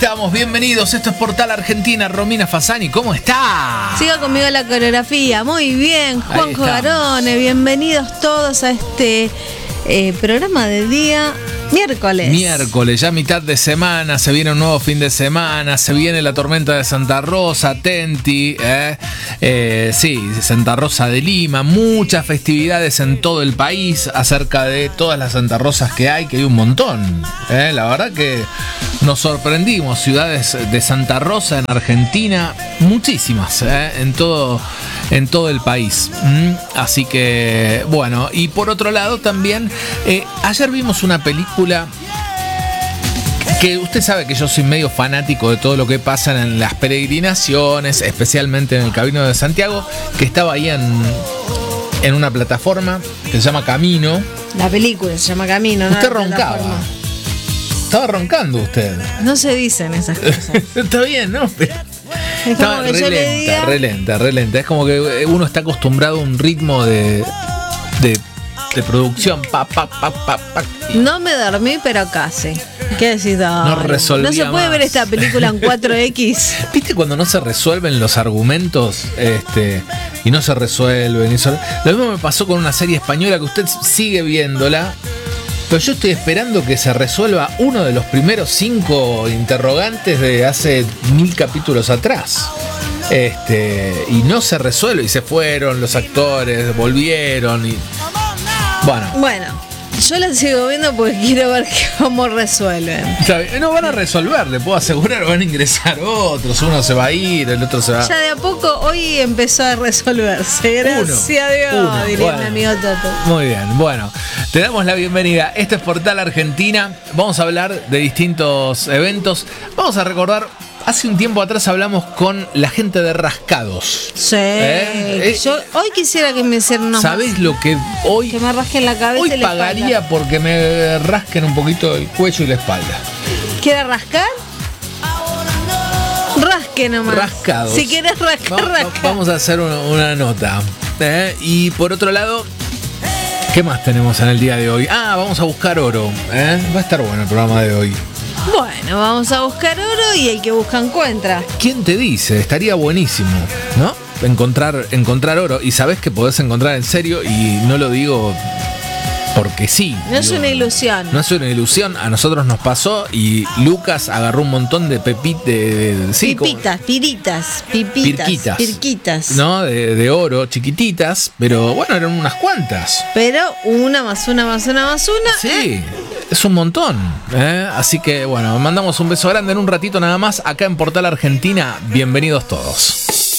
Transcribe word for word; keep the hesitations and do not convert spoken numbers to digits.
estamos, bienvenidos. Esto es Portal Argentina. Romina Fasani, ¿cómo está? Siga conmigo la coreografía. Muy bien, Juanjo Garone. Bienvenidos todos a este eh, programa del día miércoles. Miércoles, ya mitad de semana, se viene un nuevo fin de semana, se viene la tormenta de Santa Rosa, Tenti, eh, eh, sí, Santa Rosa de Lima, muchas festividades en todo el país acerca de todas las Santa Rosas que hay, que hay un montón. Eh, la verdad que nos sorprendimos, ciudades de Santa Rosa en Argentina, muchísimas, eh, en todo, en todo el país. Mm, así que, bueno, y por otro lado también, eh, ayer vimos una película que usted sabe que yo soy medio fanático de todo lo que pasa en las peregrinaciones, especialmente en el Camino de Santiago, que estaba ahí en, en una plataforma que se llama Camino. La película se llama Camino, ¿no? Usted roncaba. Estaba roncando usted. No se dicen esas cosas. Está bien, ¿no? Es Estaba que re yo lenta, le diga... re lenta, re lenta. Es como que uno está acostumbrado a un ritmo de... de de producción, pa, pa, pa, pa, pa. No me dormí, pero casi. ¿Qué decís? No resolvía No se puede más. ver esta película en cuatro equis. ¿Viste cuando no se resuelven los argumentos? Este, y no se resuelven. Y so... Lo mismo me pasó con una serie española que usted sigue viéndola, pero yo estoy esperando que se resuelva uno de los primeros cinco interrogantes de hace mil capítulos atrás. Este, y no se resuelve, y se fueron los actores, volvieron y... Bueno. Bueno, yo la sigo viendo porque quiero ver cómo resuelven. No van a resolver, le puedo asegurar, van a ingresar otros, uno se va a ir, el otro se va... Ya de a poco hoy empezó a resolverse, gracias uno, a Dios, uno, diría bueno. Mi amigo Toto. Muy bien, bueno, te damos la bienvenida. Este es Portal Argentina, vamos a hablar de distintos eventos, vamos a recordar... Hace un tiempo atrás hablamos con la gente de Rascados. Sí. ¿Eh? Yo hoy quisiera que me hicieran unos... ¿Sabés lo que hoy... Que me rasquen la cabeza hoy y la pagaría espalda. Porque me rasquen un poquito el cuello y la espalda. ¿Quieres rascar? Rasque nomás. Rascados. Si quieres rascar, va, rasca. Vamos a hacer una, una nota. ¿Eh? Y por otro lado... ¿Qué más tenemos en el día de hoy? Ah, vamos a buscar oro. ¿Eh? Va a estar bueno el programa de hoy. Bueno, vamos a buscar oro y el que busca encuentra. ¿Quién te dice? Estaría buenísimo, ¿no? Encontrar, encontrar oro. Y sabés que podés encontrar en serio, y no lo digo porque sí. No es digo, una ilusión. No es una ilusión. A nosotros nos pasó y Lucas agarró un montón de pepitas. De, de, sí, pipitas, como, piritas, pipitas, pirquitas, pirquitas. ¿no? De, de oro, chiquititas. Pero bueno, eran unas cuantas. Pero una más una más una más una. Sí. ¿eh? Es un montón, ¿eh? Así que bueno, mandamos un beso grande en un ratito nada más acá en Portal Argentina. Bienvenidos todos.